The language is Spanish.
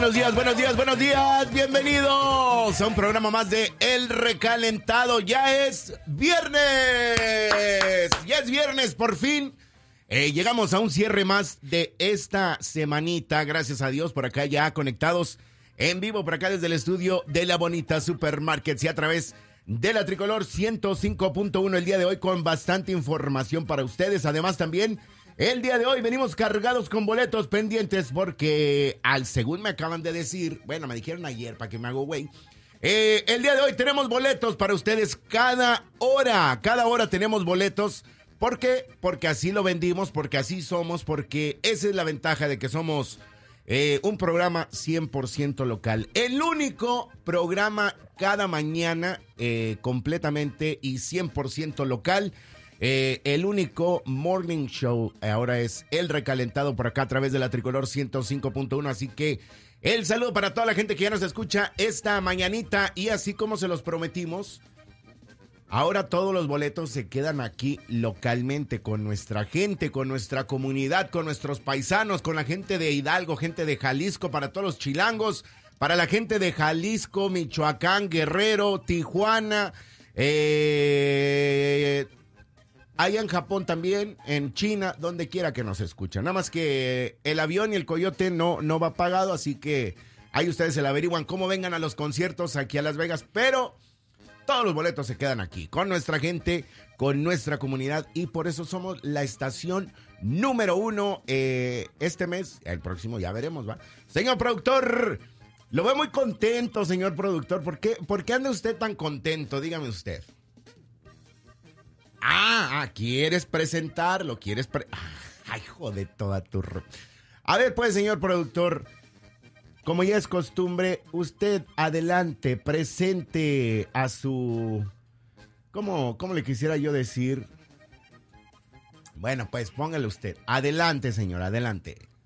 Buenos días, buenos días, buenos días. Bienvenidos a un programa más de El Recalentado. Ya es viernes. Ya es viernes, por fin. Llegamos a un cierre más de esta semanita. Gracias a Dios, por acá ya conectados en vivo, por acá desde el estudio de La Bonita Supermarkets y a través de la Tricolor 105.1 el día de hoy con bastante información para ustedes. Además también el día de hoy venimos cargados con boletos pendientes porque según me acaban de decir, bueno, me dijeron ayer para que me hago güey, el día de hoy tenemos boletos para ustedes cada hora tenemos boletos. ¿Por qué? Porque así lo vendimos, porque así somos, porque esa es la ventaja de que somos un programa 100% local. El único programa cada mañana completamente y 100% local. El único morning show ahora es El Recalentado por acá a través de la Tricolor 105.1. Así que el saludo para toda la gente que ya nos escucha esta mañanita. Y así como se los prometimos, ahora todos los boletos se quedan aquí localmente con nuestra gente, con nuestra comunidad, con nuestros paisanos, con la gente de Hidalgo, gente de Jalisco, para todos los chilangos, para la gente de Jalisco, Michoacán, Guerrero, Tijuana, allá en Japón también, en China, donde quiera que nos escuchen. Nada más que el avión y el coyote no va pagado, así que ahí ustedes se la averiguan cómo vengan a los conciertos aquí a Las Vegas, pero todos los boletos se quedan aquí, con nuestra gente, con nuestra comunidad, y por eso somos la estación número 1 este mes. El próximo ya veremos, ¿va? Señor productor, lo veo muy contento, señor productor. ¿Por qué anda usted tan contento? Dígame usted. ¿Quieres presentarlo? Ay, joder, toda tu... A ver, pues, señor productor, como ya es costumbre, usted adelante, presente a su... ¿Cómo le quisiera yo decir? Bueno, pues póngale usted. Adelante, señor, adelante.